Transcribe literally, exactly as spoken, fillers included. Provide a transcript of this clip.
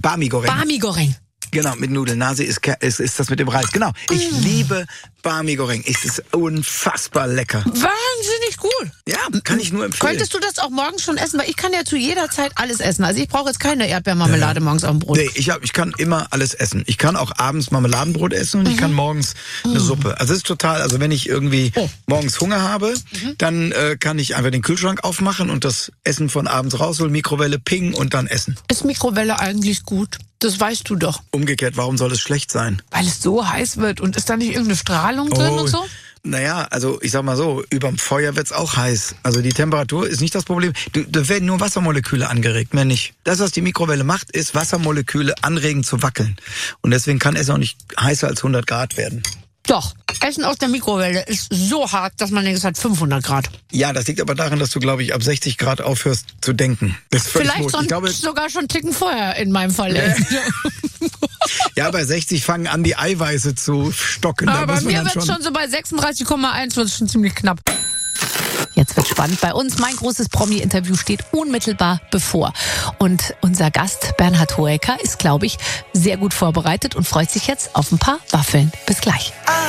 Bami Goreng. Bami Goreng. Genau, mit Nudeln. Nasi ist, ist, ist das mit dem Reis. Genau. Ich mm. liebe Bami Goreng. Es ist unfassbar lecker. Wahnsinnig gut. Ja, kann ich nur empfehlen. Könntest du das auch morgens schon essen? Weil ich kann ja zu jeder Zeit alles essen. Also ich brauche jetzt keine Erdbeermarmelade ja. morgens auf dem Brot. Nee, ich, hab, ich kann immer alles essen. Ich kann auch abends Marmeladenbrot essen und mhm. ich kann morgens eine mhm. Suppe. Also es ist total, also wenn ich irgendwie oh. morgens Hunger habe, mhm. dann äh, kann ich einfach den Kühlschrank aufmachen und das Essen von abends rausholen, Mikrowelle, ping und dann essen. Ist Mikrowelle eigentlich gut? Das weißt du doch. Umgekehrt, warum soll es schlecht sein? Weil es so heiß wird und ist da nicht irgendeine Strahlung drin oh, und so? Naja, also ich sag mal so, überm Feuer wird's auch heiß. Also die Temperatur ist nicht das Problem. Da werden nur Wassermoleküle angeregt, mehr nicht. Das, was die Mikrowelle macht, ist Wassermoleküle anregen zu wackeln. Und deswegen kann es auch nicht heißer als hundert Grad werden. Doch, Essen aus der Mikrowelle ist so hart, dass man denkt, es hat fünfhundert Grad. Ja, das liegt aber daran, dass du, glaube ich, ab sechzig Grad aufhörst zu denken. Das ist Vielleicht so ich glaube, sogar schon einen Ticken vorher in meinem Fall. Äh. Ja, bei sechzig fangen an, die Eiweiße zu stocken. Aber bei mir wird es schon so bei sechsunddreißig Komma eins, wird es schon ziemlich knapp. Jetzt wird spannend bei uns. Mein großes Promi-Interview steht unmittelbar bevor. Und unser Gast Bernhard Hoëcker ist, glaube ich, sehr gut vorbereitet und freut sich jetzt auf ein paar Waffeln. Bis gleich.